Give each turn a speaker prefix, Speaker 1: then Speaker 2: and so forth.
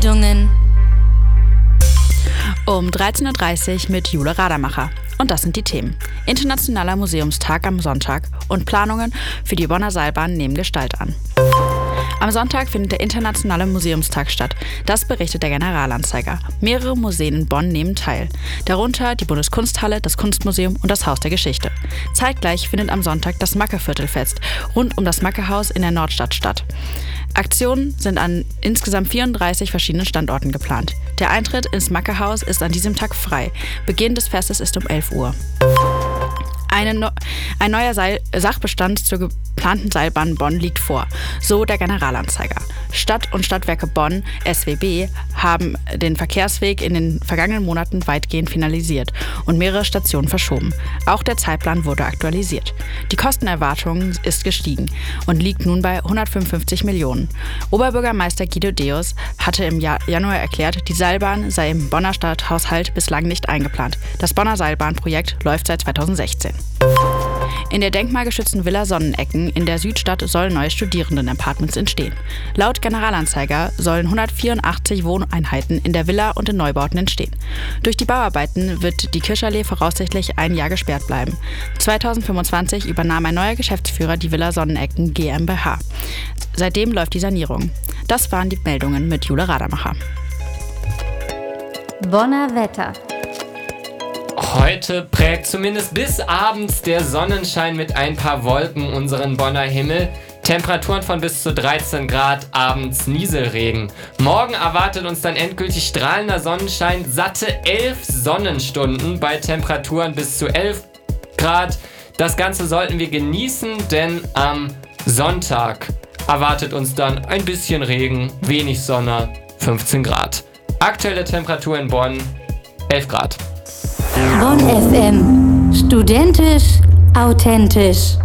Speaker 1: Meldungen.
Speaker 2: Um 13.30 Uhr mit Jule Radermacher. Und das sind die Themen. Internationaler Museumstag am Sonntag und Planungen für die Bonner Seilbahn nehmen Gestalt an. Am Sonntag findet der Internationale Museumstag statt. Das berichtet der Generalanzeiger. Mehrere Museen in Bonn nehmen teil. Darunter die Bundeskunsthalle, das Kunstmuseum und das Haus der Geschichte. Zeitgleich findet am Sonntag das Mackeviertelfest rund um das Mackehaus in der Nordstadt statt. Aktionen sind an insgesamt 34 verschiedenen Standorten geplant. Der Eintritt ins Mackehaus ist an diesem Tag frei. Beginn des Festes ist um 11 Uhr. Ein neuer Sachbestand zur geplanten Seilbahn Bonn liegt vor, so der Generalanzeiger. Stadt und Stadtwerke Bonn, SWB, haben den Verkehrsweg in den vergangenen Monaten weitgehend finalisiert und mehrere Stationen verschoben. Auch der Zeitplan wurde aktualisiert. Die Kostenerwartung ist gestiegen und liegt nun bei 155 Millionen. Oberbürgermeister Guido Deus hatte im Januar erklärt, die Seilbahn sei im Bonner Stadthaushalt bislang nicht eingeplant. Das Bonner Seilbahnprojekt läuft seit 2016. In der denkmalgeschützten Villa Sonnenecken in der Südstadt sollen neue Studierendenapartments entstehen. Laut Generalanzeiger sollen 184 Wohneinheiten in der Villa und in Neubauten entstehen. Durch die Bauarbeiten wird die Kirschallee voraussichtlich ein Jahr gesperrt bleiben. 2025 übernahm ein neuer Geschäftsführer die Villa Sonnenecken GmbH. Seitdem läuft die Sanierung. Das waren die Meldungen mit Jule Radermacher.
Speaker 1: Bonner Wetter.
Speaker 3: Heute prägt zumindest bis abends der Sonnenschein mit ein paar Wolken unseren Bonner Himmel. Temperaturen von bis zu 13 Grad, abends Nieselregen. Morgen erwartet uns dann endgültig strahlender Sonnenschein, satte 11 Sonnenstunden bei Temperaturen bis zu 11 Grad. Das Ganze sollten wir genießen, denn am Sonntag erwartet uns dann ein bisschen Regen, wenig Sonne, 15 Grad. Aktuelle Temperatur in Bonn, 11 Grad.
Speaker 1: Bonn FM. Studentisch, authentisch.